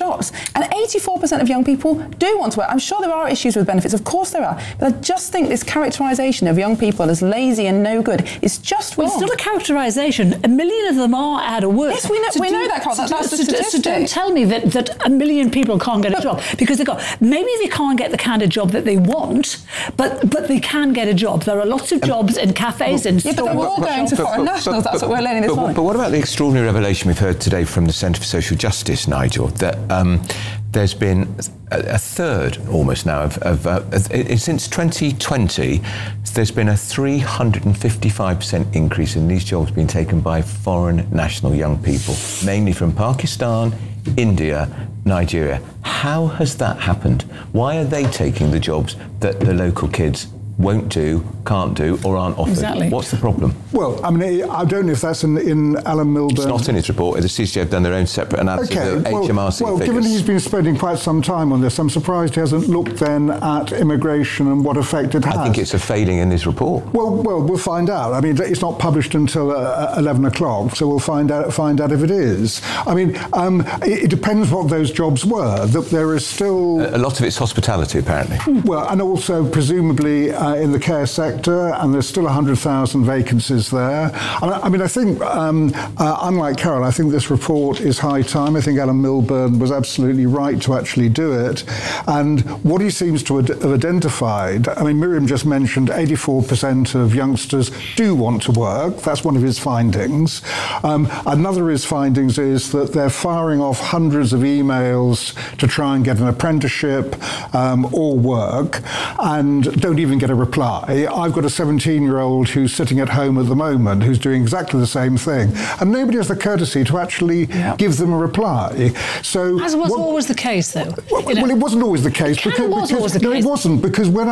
jobs. And 84% of young people do want to work. I'm sure there are issues with benefits, of course there are, but I just think this characterisation of young people as lazy and no good is just wrong. Well, it's not a characterisation. 1 million of them are out of work. Yes, we know that, Carl. That's the statistic. So don't tell me that 1 million people can't get a job, because maybe they can't get the kind of job that they want, but they can get a job. There are lots of jobs in cafes and stores. But they're all going to foreign nationals. That's what we're learning this morning. But what about the extraordinary revelation we've heard today from the Centre for Social Justice, Nigel, that there's been a third almost now since 2020, there's been a 355% increase in these jobs being taken by foreign national young people, mainly from Pakistan, India, Nigeria. How has that happened? Why are they taking the jobs that the local kids won't do, can't do, or aren't offered? Exactly. What's the problem? Well, I mean, I don't know if that's in Alan Milburn. It's not in his report. The CCJ have done their own separate analysis of HMRC well, figures. given he's been spending quite some time on this, I'm surprised he hasn't looked then at immigration and what effect it has. I think it's a failing in this report. Well, we'll find out. I mean, it's not published until 11 o'clock, so we'll find out if it is. I mean, it depends what those jobs were. That there is still a lot of it's hospitality, apparently. Well, and also presumably in the care sector, and there's still 100,000 vacancies there. I mean, I think, unlike Carol, I think this report is high time. I think Alan Milburn was absolutely right to actually do it. And what he seems to have identified, I mean, Miriam just mentioned 84% of youngsters do want to work. That's one of his findings. Another of his findings is that they're firing off hundreds of emails to try and get an apprenticeship or work, and don't even get a reply. I've got a 17-year-old who's sitting at home at the moment who's doing exactly the same thing, and nobody has the courtesy to actually give them a I So as was always the case, though. Well, it wasn't always the case. It wasn't, because when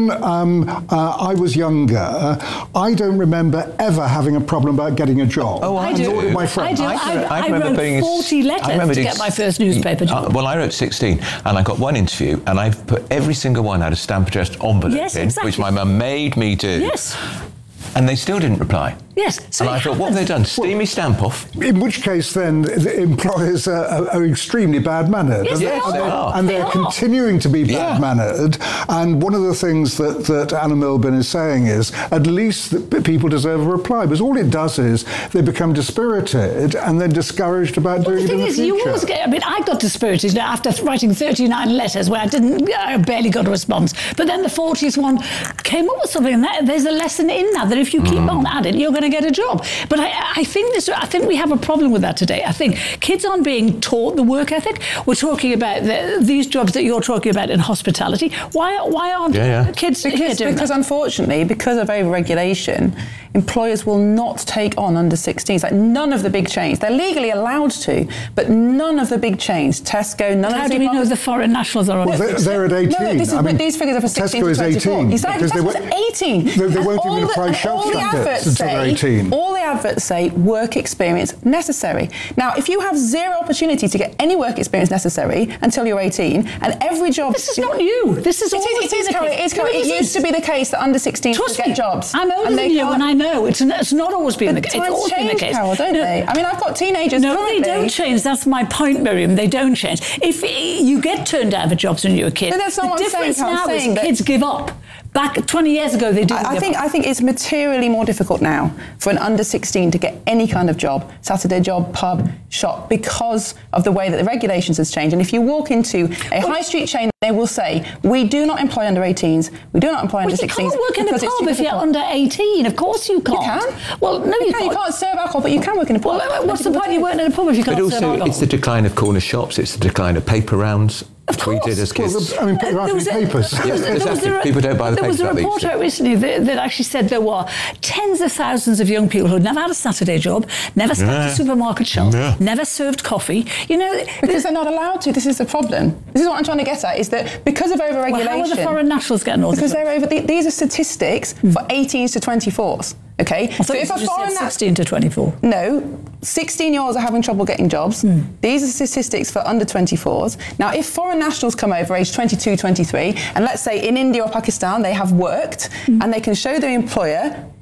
I was younger, I don't remember ever having a problem about getting a job. Oh, I do. Nor did my friends. I wrote 40 letters to get my first newspaper job. Well, I wrote 16, and I got one interview, and I put every single one had a stamp addressed envelope in, which my mum made me do. Yes. And they still didn't reply. Yes. So and I thought, what have they done? Steamy stamp off? In which case, then, the employers are extremely bad-mannered. Yes, they are. And they're continuing to be bad-mannered. And one of the things that Alan Milburn is saying is, at least people deserve a reply. Because all it does is they become dispirited and then discouraged about doing it in the future. You always get, I mean, I got dispirited after writing 39 letters where I barely got a response. But then the 40th one came up with something, and there's a lesson in that if you keep on at it, you're going to get a job. But I think we have a problem with that today. I think kids aren't being taught the work ethic. We're talking about these jobs that you're talking about in hospitality. Why aren't kids here doing that? Because unfortunately, because of over-regulation, employers will not take on under 16s. Like none of the big chains. They're legally allowed to, but none of the big chains, Tesco, none of the... How do we know the foreign nationals are on it? They're at 18. No, these figures are for 16 to 24. Tesco is 18. Exactly, Tesco's 18. They won't even apply shelf jackets until they're 18. All the adverts say work experience necessary. Now, if you have zero opportunity to get any work experience necessary until you're 18, and every job... This is not new. This is always It is, It used to be the case that under 16s could get jobs. I'm older than you, and I know it's not always been the case. It's always been the case, Carol, don't they? I mean, I've got teenagers. No, they don't change. That's my point, Miriam. They don't change. If you get turned down for jobs when you're a kid, that's not the difference now is kids give up. Back 20 years ago, they didn't. I think it's materially more difficult now for an under 16 to get any kind of job, Saturday job, pub, shop, because of the way that the regulations has changed. And if you walk into a high street chain, they will say, we do not employ under 18s, we do not employ under 16s. You can't work in a pub if you're under 18. Of course you can't. You can. Well, no, you can't. You can't serve alcohol, but you can work in a pub. Well, what's the point of working in a pub if you can't serve alcohol? But also, it's the decline of corner shops, it's the decline of paper rounds. We did as kids. Well, I mean, papers. People don't buy the papers. There was a report out recently that actually said there were tens of thousands of young people who had never had a Saturday job, never stocked a supermarket shelf, never served coffee. You know, because they're not allowed to. This is the problem. This is what I'm trying to get at, is that because of over-regulation... Well, how are the foreign nationals getting all this? Because these are statistics for 18s to 24s. Okay, so if a foreign 16 to 24. No, 16-year-olds are having trouble getting jobs. These are statistics for under 24s. Now, if foreign nationals come over age 22, 23, and let's say in India or Pakistan they have worked and they can show their employer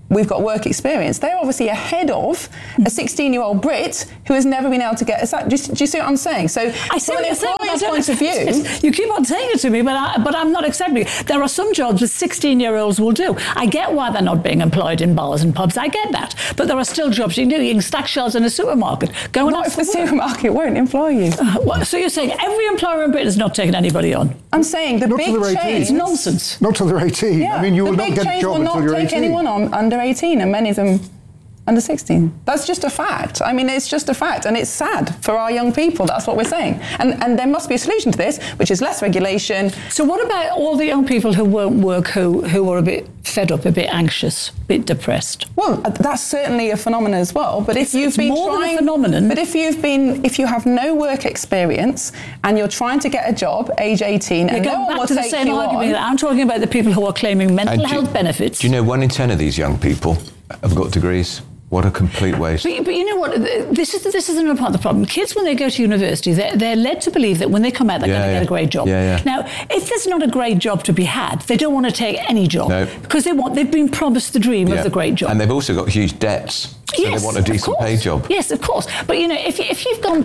we've got work experience. They're obviously ahead of a 16-year-old Brit who has never been able to get a sack. Do you see what I'm saying? So from an employer's point of view... You keep on saying it to me, but I'm not accepting it. There are some jobs that 16-year-olds will do. I get why they're not being employed in bars and pubs. I get that. But there are still jobs you can do. You can stack shelves in a supermarket. Go and Not if the supermarket won't employ you. So you're saying every employer in Britain is not taking anybody on? I'm saying the Not big till they're 18. chains... It's nonsense. Not till they're 18. Yeah, I mean, you will the not big get a chains job will until not you're 18. take anyone on under 18, and many of them under 16. That's just a fact. I mean, it's just a fact, and it's sad for our young people. That's what we're saying. And there must be a solution to this, which is less regulation. So what about all the young people who won't work, who are a bit fed up, a bit anxious, a bit depressed? Well, that's certainly a phenomenon as well. But if you've been more trying, than a phenomenon. But if you have no work experience and you're trying to get a job, age 18, and no one will take you on. I'm talking about the people who are claiming mental health benefits. Do you know 1 in 10 of these young people have got degrees? What a complete waste. But you know what? This is another part of the problem. Kids, when they go to university, they're led to believe that when they come out, they're going to get a great job. Now, if there's not a great job to be had, they don't want to take any job because they've been promised the dream of the great job. And they've also got huge debts. So they want a decent paid job. Yes, of course. But you know, if you've gone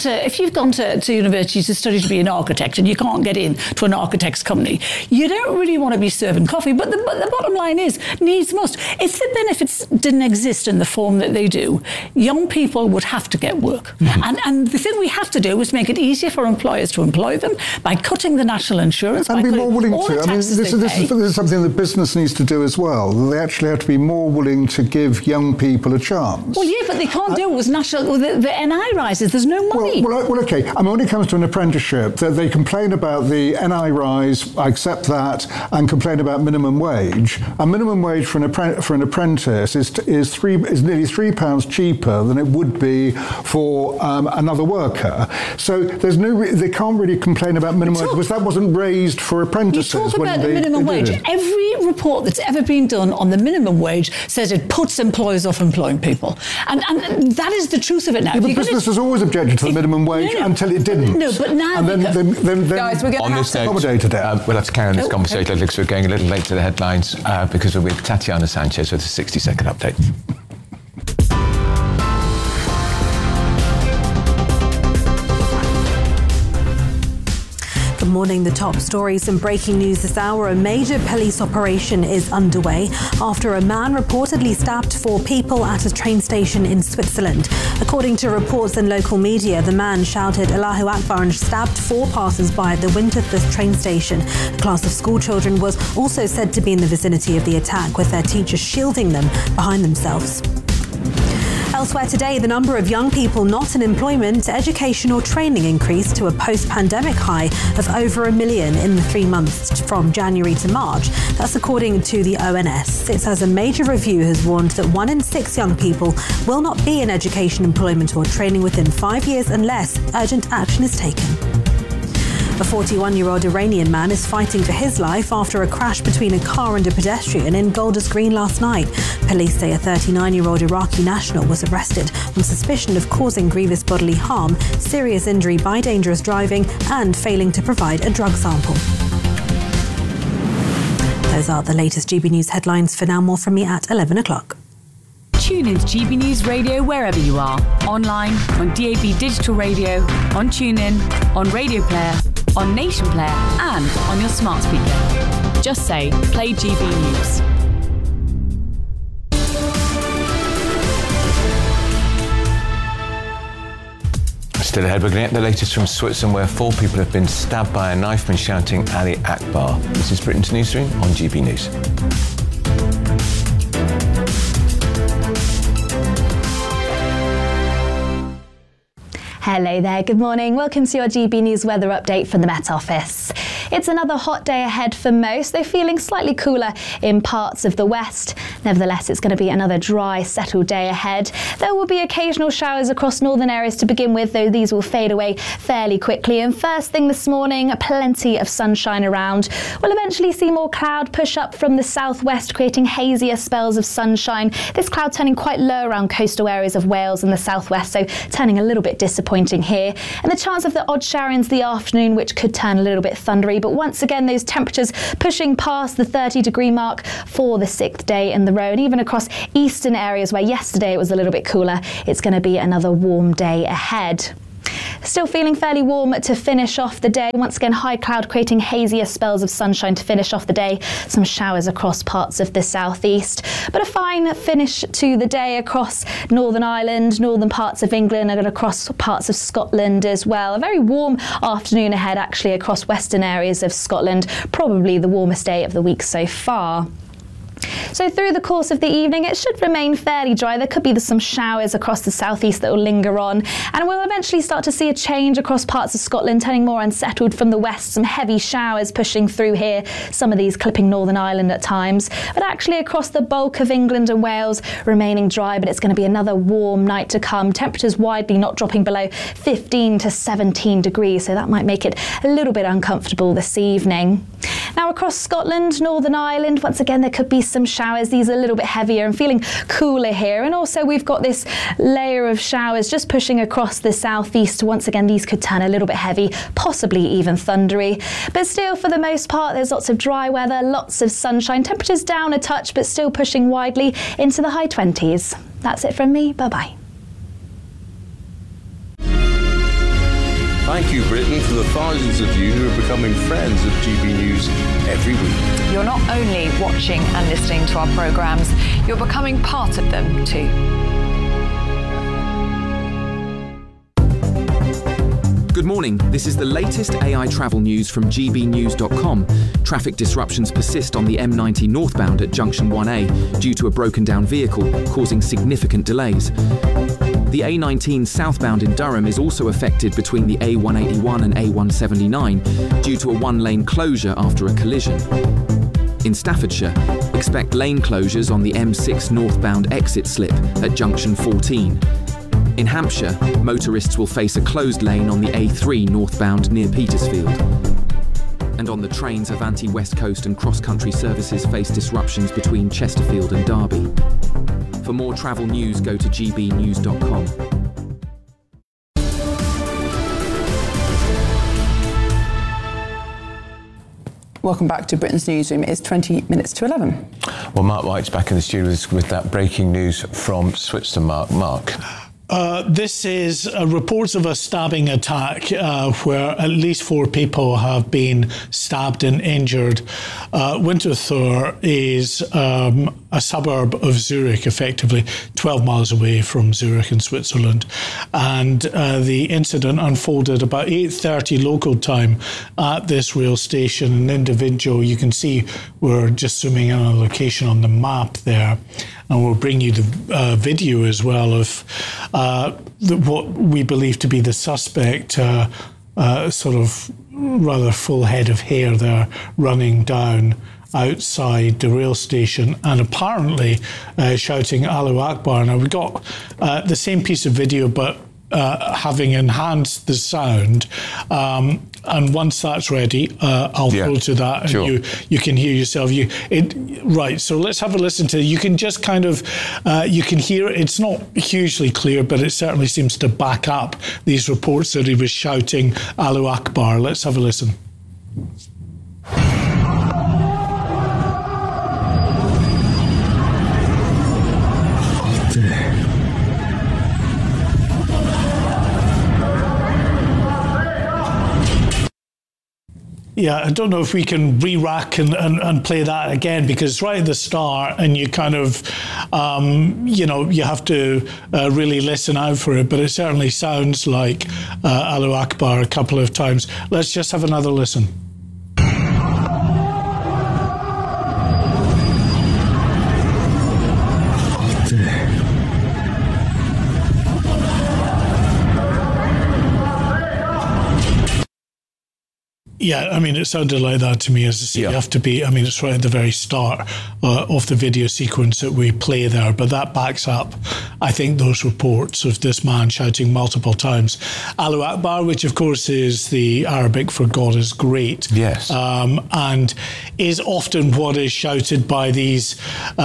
to university to study to be an architect and you can't get in to an architect's company, you don't really want to be serving coffee. But the bottom line is, needs must. If the benefits didn't exist in the form that they do, young people would have to get work. And the thing we have to do is make it easier for employers to employ them by cutting the national insurance. And be more willing to. I mean, this is something that business needs to do as well. They actually have to be more willing to give young people a chance. Well, yeah, but they can't do it with the NI rises. There's no money. Well, okay. I mean, when it comes to an apprenticeship, they complain about the NI rise. I accept that, and complain about minimum wage. A minimum wage for an apprentice is nearly £3 cheaper than it would be for another worker. So they can't really complain about minimum wage because that wasn't raised for apprentices. You talk about the minimum wage. Every report that's ever been done on the minimum wage says it puts employers off employing people. And that is the truth of it now. Yeah, but business has always objected to the minimum wage until it didn't. No, but now... And then guys, we're going to have to accommodate it. We'll have to carry on this conversation because we're going a little late to the headlines because we're with Tatiana Sanchez with a 60-second update. Good morning. The top stories and breaking news this hour. A major police operation is underway after a man reportedly stabbed 4 people at a train station in Switzerland. According to reports in local media, the man shouted Allahu Akbar and stabbed 4 passers-by at the Winterthur train station. A class of school children was also said to be in the vicinity of the attack, with their teachers shielding them behind themselves. Elsewhere today, the number of young people not in employment, education or training increased to a post-pandemic high of over 1 million in the 3 months from January to March. That's according to the ONS. It says a major review has warned that 1 in 6 young people will not be in education, employment or training within 5 years unless urgent action is taken. A 41-year-old Iranian man is fighting for his life after a crash between a car and a pedestrian in Golders Green last night. Police say a 39-year-old Iraqi national was arrested on suspicion of causing grievous bodily harm, serious injury by dangerous driving, and failing to provide a drug sample. Those are the latest GB News headlines. For now, more from me at 11 o'clock. Tune in to GB News Radio wherever you are. Online, on DAB Digital Radio, on TuneIn, on Radio Player, on Nation Player and on your smart speaker. Just say, play GB News. Still ahead, we're going to get the latest from Switzerland, where 4 people have been stabbed by a knife and shouting Ali Akbar. This is Britain's Newsroom on GB News. Hello there, good morning. Welcome to your GB News weather update from the Met Office. It's another hot day ahead for most, though feeling slightly cooler in parts of the west. Nevertheless, it's going to be another dry, settled day ahead. There will be occasional showers across northern areas to begin with, though these will fade away fairly quickly. And first thing this morning, plenty of sunshine around. We'll eventually see more cloud push up from the southwest, creating hazier spells of sunshine. This cloud turning quite low around coastal areas of Wales and the southwest, so turning a little bit disappointing disappointing here. And the chance of the odd shower into the afternoon, which could turn a little bit thundery. But once again, those temperatures pushing past the 30-degree mark for the 6th day in the row. And even across eastern areas where yesterday it was a little bit cooler, it's going to be another warm day ahead. Still feeling fairly warm to finish off the day. Once again, high cloud creating hazier spells of sunshine to finish off the day. Some showers across parts of the southeast. But a fine finish to the day across Northern Ireland, northern parts of England, and across parts of Scotland as well. A very warm afternoon ahead actually across western areas of Scotland. Probably the warmest day of the week so far. So through the course of the evening, it should remain fairly dry. There could be some showers across the southeast that will linger on, and we'll eventually start to see a change across parts of Scotland, turning more unsettled from the west. Some heavy showers pushing through here, some of these clipping Northern Ireland at times, but actually across the bulk of England and Wales remaining dry. But it's going to be another warm night to come. Temperatures widely not dropping below 15 to 17 degrees, so that might make it a little bit uncomfortable this evening. Now across Scotland, Northern Ireland, once again there could be some showers. These are a little bit heavier and feeling cooler here. And also we've got this layer of showers just pushing across the southeast. Once again, these could turn a little bit heavy, possibly even thundery. But still, for the most part, there's lots of dry weather, lots of sunshine. Temperatures down a touch, but still pushing widely into the high 20s. That's it from me. Bye-bye. Thank you, Britain, for the thousands of you who are becoming friends of GB News every week. You're not only watching and listening to our programmes, you're becoming part of them too. Good morning. This is the latest AI travel news from gbnews.com. Traffic disruptions persist on the M90 northbound at Junction 1A due to a broken down vehicle, causing significant delays. The A19 southbound in Durham is also affected between the A181 and A179 due to a one-lane closure after a collision. In Staffordshire, expect lane closures on the M6 northbound exit slip at Junction 14. In Hampshire, motorists will face a closed lane on the A3 northbound near Petersfield. And on the trains, Avanti West Coast and cross-country services face disruptions between Chesterfield and Derby. For more travel news, go to gbnews.com. Welcome back to Britain's Newsroom. It's 20 minutes to 11. Well, Mark White's back in the studio with that breaking news from Switzerland. Mark. This is reports of a stabbing attack where at least 4 people have been stabbed and injured. Winterthur is a suburb of Zurich, effectively 12 miles away from Zurich in Switzerland. And the incident unfolded about 8:30 local time at this rail station. An individual, you can see we're just zooming in on a location on the map there, and we'll bring you the video as well of what we believe to be the suspect, sort of rather full head of hair there, running down outside the rail station and apparently shouting Allahu Akbar. Now, we got the same piece of video, but having enhanced the sound. And once that's ready, I'll throw to that, and sure, you can hear yourself. Right, so let's have a listen to it. You can just kind of, you can hear it. It's not hugely clear, but it certainly seems to back up these reports that he was shouting Allahu Akbar. Let's have a listen. Yeah, I don't know if we can re-rack and play that again, because it's right at the start and you kind of, you have to really listen out for it, but it certainly sounds like Allahu Akbar a couple of times. Let's just have another listen. Yeah, I mean, it sounded like that to me. As I say, you have to be, I mean, it's right at the very start of the video sequence that we play there, but that backs up, I think, those reports of this man shouting multiple times, Allahu Akbar, which of course is the Arabic for God is great. Yes. And is often what is shouted by these,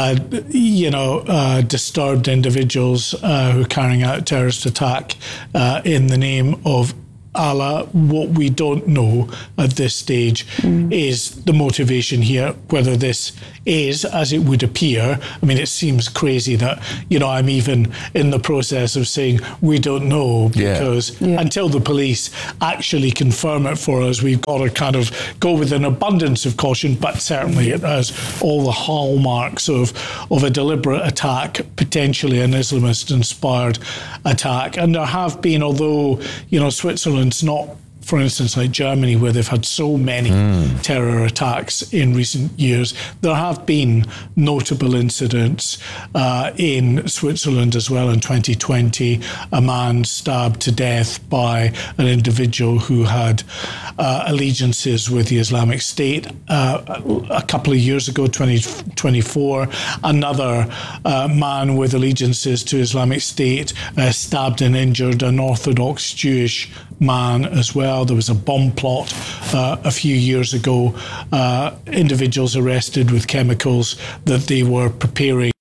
disturbed individuals who are carrying out a terrorist attack in the name of Allah. What we don't know at this stage is the motivation here, whether this is, as it would appear. I mean, it seems crazy that, I'm even in the process of saying we don't know, because until the police actually confirm it for us, we've got to kind of go with an abundance of caution, but certainly it has all the hallmarks of a deliberate attack, potentially an Islamist-inspired attack. And there have been, although, Switzerland's not, for instance, like Germany, where they've had so many terror attacks in recent years, there have been notable incidents in Switzerland as well. In 2020, a man stabbed to death by an individual who had allegiances with the Islamic State. A couple of years ago, 2024, another man with allegiances to Islamic State stabbed and injured an Orthodox Jewish man as well. There was a bomb plot a few years ago. Individuals arrested with chemicals that they were preparing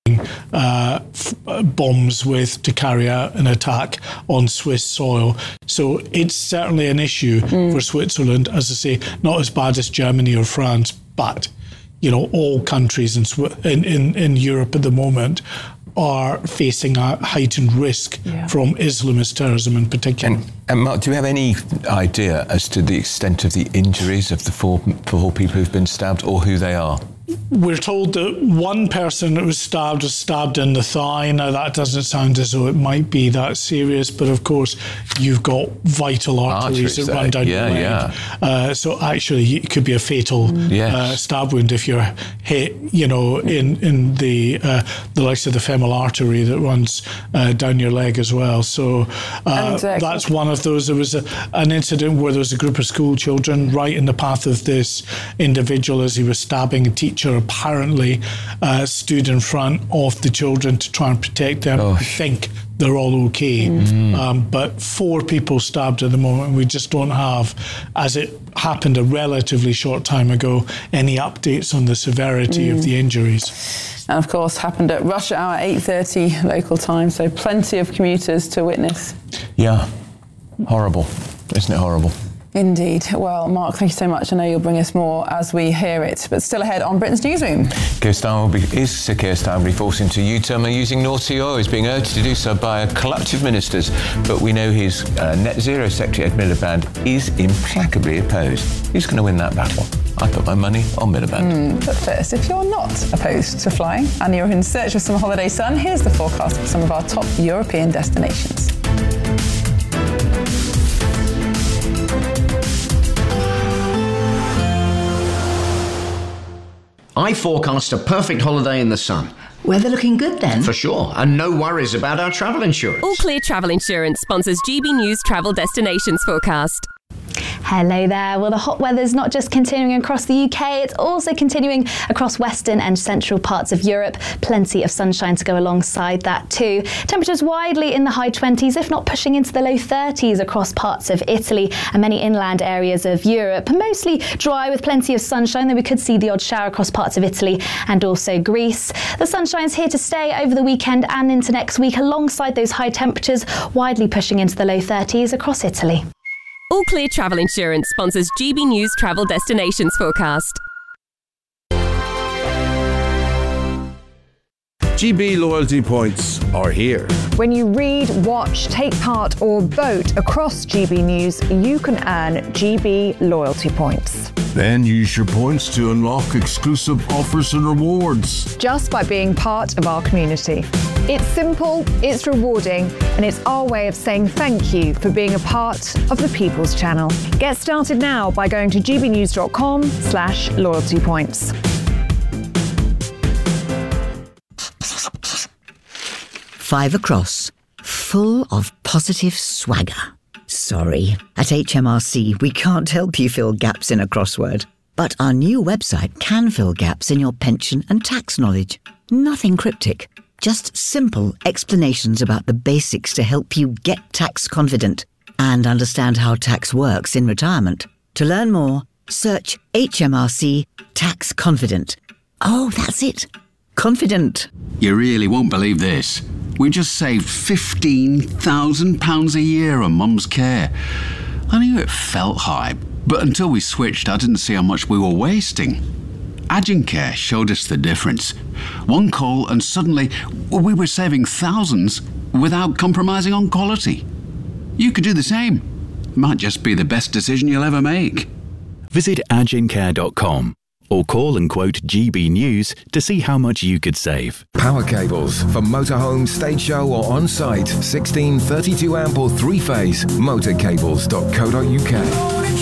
bombs with to carry out an attack on Swiss soil. So it's certainly an issue for Switzerland, as I say, not as bad as Germany or France, but all countries in Europe at the moment are facing a heightened risk from Islamist terrorism in particular. And Mark, do you have any idea as to the extent of the injuries of the four people who've been stabbed, or who they are? We're told that one person that was stabbed in the thigh. Now, that doesn't sound as though it might be that serious, but of course, you've got vital arteries that run down your leg. So actually, it could be a fatal stab wound if you're hit, in the likes of the femoral artery that runs down your leg as well. So that's one of those. There was an incident where there was a group of school children right in the path of this individual as he was stabbing a teacher. Apparently stood in front of the children to try and protect them. I think they're all okay. But 4 people stabbed at the moment. We just don't have, as it happened a relatively short time ago, any updates on the severity of the injuries. And of course, happened at rush hour, 8:30 local time, so plenty of commuters to witness. Yeah, horrible. Isn't it horrible? Indeed. Well, Mark, thank you so much. I know you'll bring us more as we hear it. But still ahead on Britain's Newsroom. Keir Starmer will be forcing to U-turn by using North Sea oil. He's being urged to do so by a clutch of ministers. But we know his net zero secretary, Ed Miliband, is implacably opposed. Who's going to win that battle? I put my money on Miliband. But first, if you're not opposed to flying and you're in search of some holiday sun, here's the forecast for some of our top European destinations. I forecast a perfect holiday in the sun. Weather looking good then? For sure, and no worries about our travel insurance. All Clear Travel Insurance sponsors GB News Travel Destinations Forecast. Hello there. Well, the hot weather's not just continuing across the UK, it's also continuing across western and central parts of Europe. Plenty of sunshine to go alongside that too. Temperatures widely in the high 20s, if not pushing into the low 30s across parts of Italy and many inland areas of Europe. Mostly dry with plenty of sunshine, though we could see the odd shower across parts of Italy and also Greece. The sunshine's here to stay over the weekend and into next week, alongside those high temperatures, widely pushing into the low 30s across Italy. All Clear Travel Insurance sponsors GB News Travel Destinations Forecast. GB loyalty points are here. When you read, watch, take part or vote across GB News, you can earn GB loyalty points. Then use your points to unlock exclusive offers and rewards. Just by being part of our community. It's simple, it's rewarding, and it's our way of saying thank you for being a part of the People's Channel. Get started now by going to gbnews.com/loyalty points. Five across, full of positive swagger. Sorry, at HMRC we can't help you fill gaps in a crossword. But our new website can fill gaps in your pension and tax knowledge. Nothing cryptic, just simple explanations about the basics to help you get tax confident and understand how tax works in retirement. To learn more, search HMRC Tax Confident. Oh, that's it. Confident. You really won't believe this. We just saved £15,000 a year on Mum's care. I knew it felt high, but until we switched, I didn't see how much we were wasting. Agencare showed us the difference. One call and suddenly we were saving thousands without compromising on quality. You could do the same. Might just be the best decision you'll ever make. Visit agencare.com or call and quote GB News to see how much you could save. Power cables for motorhome, stage show or on-site. 16, 32 amp or 3-phase. Motorcables.co.uk.